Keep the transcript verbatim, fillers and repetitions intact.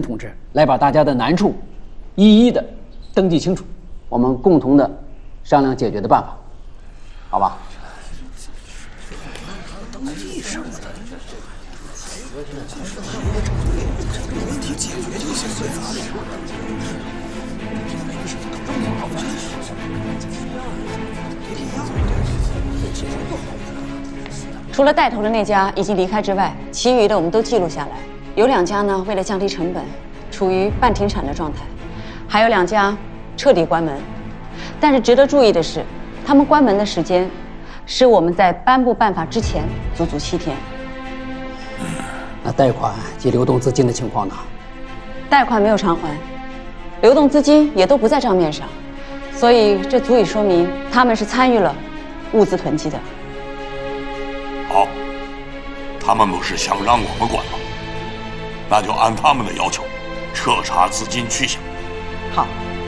同志来把大家的难处一一的登记清楚，我们共同的商量解决的办法，好吧？登记什么的？问题解决就行，最法理。 除了带头的那家已经离开之外，其余的我们都记录下来。有两家呢，为了降低成本，处于半停产的状态；还有两家彻底关门。但是值得注意的是，他们关门的时间是我们在颁布办法之前足足七天。 那贷款及流动资金的情况呢？ 贷款没有偿还，流动资金也都不在账面上，所以这足以说明他们是参与了物资囤积的。 好，他们不是想让我们管吗？那就按他们的要求，彻查资金去向。 好。